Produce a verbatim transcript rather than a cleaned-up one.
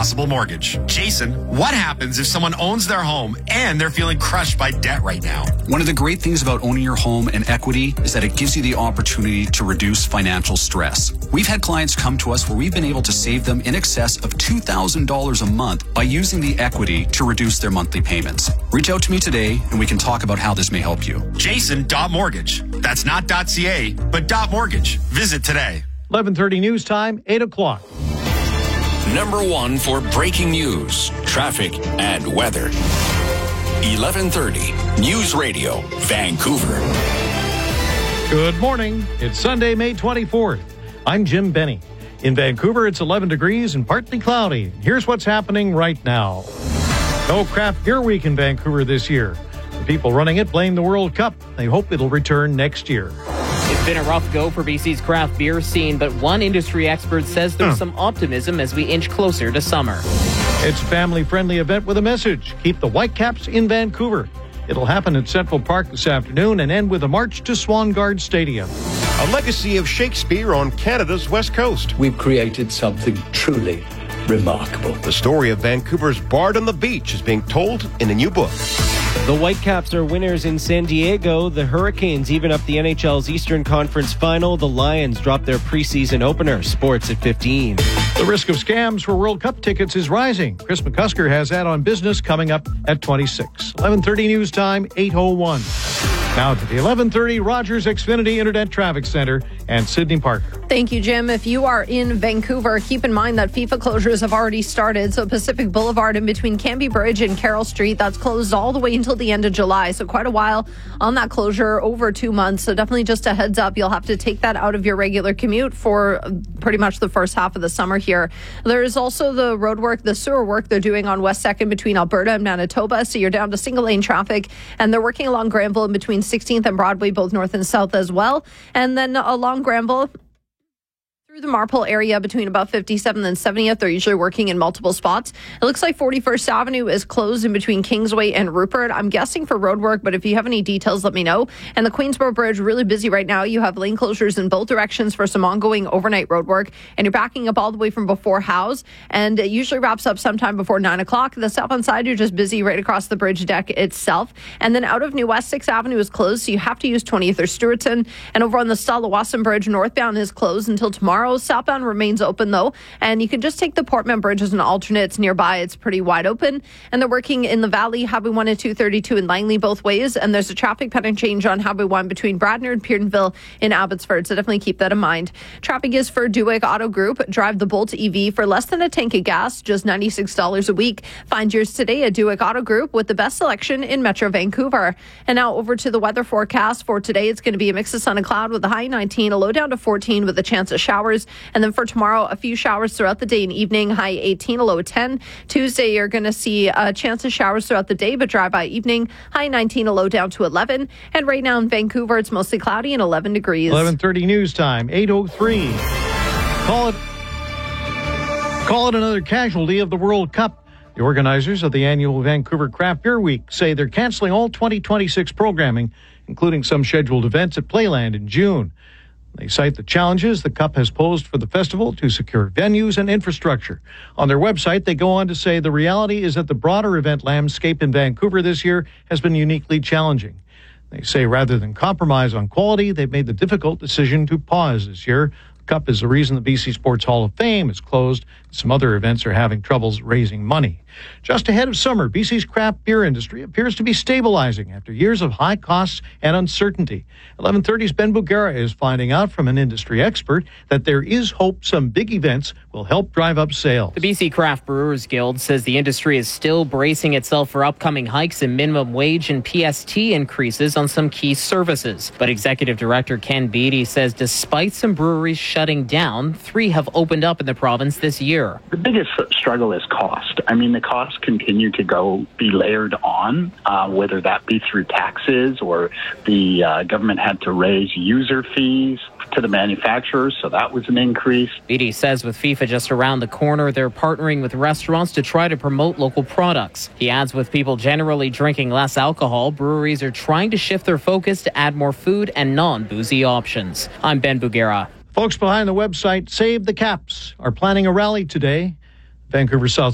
Impossible Mortgage. Jason, what happens if someone owns their home and they're feeling crushed by debt right now? One of the great things about owning your home and equity is that it gives you the opportunity to reduce financial stress. We've had clients come to us where we've been able to save them in excess of two thousand dollars a month by using the equity to reduce their monthly payments. Reach out to me today and we can talk about how this may help you. Jason.mortgage. That's not .ca, but .mortgage. Visit today. eleven thirty news time, eight o'clock. Number one for breaking news, traffic, and weather. eleven thirty News Radio, Vancouver. Good morning. It's Sunday, May twenty-fourth. I'm Jim Benny. In Vancouver, it's eleven degrees and partly cloudy. Here's what's happening right now. No craft beer week in Vancouver this year. The people running it blame the World Cup. They hope it'll return next year. It's been a rough go for B C's craft beer scene, but one industry expert says there's huh. some optimism as we inch closer to summer. It's a family-friendly event with a message. Keep the Whitecaps in Vancouver. It'll happen at Central Park this afternoon and end with a march to Swangard Stadium. A legacy of Shakespeare on Canada's west coast. We've created something truly remarkable. The story of Vancouver's Bard on the Beach is being told in a new book. The Whitecaps are winners in San Diego. The Hurricanes even up the N H L's Eastern Conference Final. The Lions drop their preseason opener. Sports at fifteen. The risk of scams for World Cup tickets is rising. Chris McCusker has that on Business coming up at twenty-six. eleven thirty news time, eight oh one. Now to the eleven thirty Rogers Xfinity Internet Traffic Center and Sydney Parker. Thank you, Jim. If you are in Vancouver, keep in mind that FIFA closures have already started. So Pacific Boulevard in between Cambie Bridge and Carroll Street, that's closed all the way until the end of July. So quite a while on that closure, over two months. So definitely just a heads up. You'll have to take that out of your regular commute for pretty much the first half of the summer here. There is also the road work, the sewer work they're doing on West second between Alberta and Manitoba. So you're down to single lane traffic. And they're working along Granville in between sixteenth and Broadway, both north and south as well. And then along Granville, through the Marpole area between about fifty-seventh and seventieth, they're usually working in multiple spots. It looks like forty-first Avenue is closed in between Kingsway and Rupert. I'm guessing for road work, but if you have any details, let me know. And the Queensboro Bridge, really busy right now. You have lane closures in both directions for some ongoing overnight road work, and you're backing up all the way from before Howes, and it usually wraps up sometime before nine o'clock. The southbound side, you're just busy right across the bridge deck itself. And then out of New West, sixth Avenue is closed, so you have to use twentieth or Stewartson. And over on the Stalawasan Bridge, northbound is closed until tomorrow. Southbound remains open, though, and you can just take the Portman Bridge as an alternate. It's nearby. It's pretty wide open, and they're working in the Valley, Highway one and two thirty-two in Langley both ways, and there's a traffic pattern change on Highway one between Bradner and Peardenville in Abbotsford, so definitely keep that in mind. Traffic is for Duick Auto Group. Drive the Bolt E V for less than a tank of gas, just ninety-six dollars a week. Find yours today at Duick Auto Group with the best selection in Metro Vancouver. And now over to the weather forecast for today. It's going to be a mix of sun and cloud with a high nineteen, a low down to fourteen with a chance of showers. And then for tomorrow, a few showers throughout the day and evening, high eighteen, a low ten. Tuesday, you're going to see a chance of showers throughout the day, but dry by evening, high nineteen, a low down to eleven. And right now in Vancouver, it's mostly cloudy and eleven degrees. eleven thirty news time, eight oh three. Call it, call it another casualty of the World Cup. The organizers of the annual Vancouver Craft Beer Week say they're canceling all twenty twenty-six programming, including some scheduled events at Playland in June. They cite the challenges the Cup has posed for the festival to secure venues and infrastructure. On their website, they go on to say the reality is that the broader event landscape in Vancouver this year has been uniquely challenging. They say rather than compromise on quality, they've made the difficult decision to pause this year. The Cup is the reason the B C Sports Hall of Fame is closed. Some other events are having troubles raising money. Just ahead of summer, B C's craft beer industry appears to be stabilizing after years of high costs and uncertainty. eleven thirty's Ben Bugera is finding out from an industry expert that there is hope some big events will help drive up sales. The B C Craft Brewers Guild says the industry is still bracing itself for upcoming hikes in minimum wage and P S T increases on some key services. But Executive Director Ken Beatty says despite some breweries shutting down, three have opened up in the province this year. The biggest struggle is cost. I mean, the costs continue to go be layered on, uh, whether that be through taxes or the uh, government had to raise user fees to the manufacturers, so that was an increase. Beatty says with FIFA just around the corner, they're partnering with restaurants to try to promote local products. He adds with people generally drinking less alcohol, breweries are trying to shift their focus to add more food and non-boozy options. I'm Ben Bugera. Folks behind the website Save the Caps are planning a rally today. Vancouver South